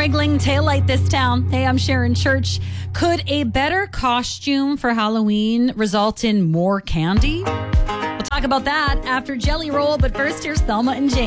wriggling taillight this town. Hey, I'm Sharon Church. Could a better costume for Halloween result in more candy? We'll talk about that after Jelly Roll, but first, here's Thelma and James.